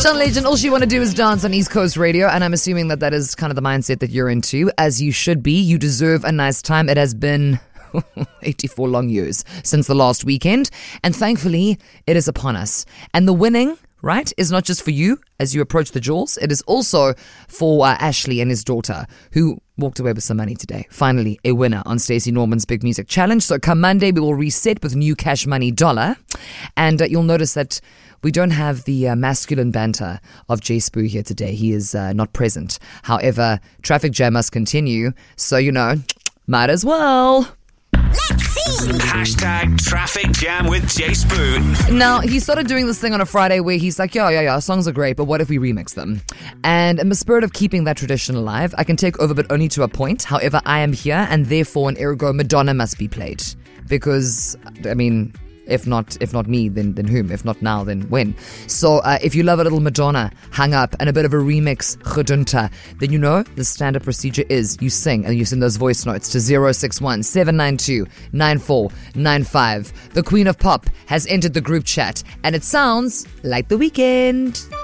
John Legend, all she want to do is dance on East Coast Radio, and I'm assuming that that is kind of the mindset that you're into, as you should be. You deserve a nice time. It has been 84 long years since the last weekend, and thankfully it is upon us. And the winning, right, is not just for you as you approach the jewels. It is also for Ashley and his daughter, who walked away with some money today. Finally, a winner on Stacey Norman's Big Music Challenge. So come Monday, we will reset with new cash money dollar. And you'll notice that we don't have the masculine banter of Jay Spoo here today. He is not present. However, traffic jam must continue. So, might as well. Let's see. Hashtag traffic jam with Jay Spoo. Now, he started doing this thing on a Friday where he's like, yeah, songs are great, but what if we remix them? And in the spirit of keeping that tradition alive, I can take over, but only to a point. However, I am here, and therefore, an ergo, Madonna must be played. Because, if not me, then whom? If not now, then when? So if you love a little Madonna, hang up, and a bit of a remix, gedunta, then the standard procedure is you sing and you send those voice notes to 061 792 9495. The Queen of Pop has entered the group chat, and it sounds like The Weeknd.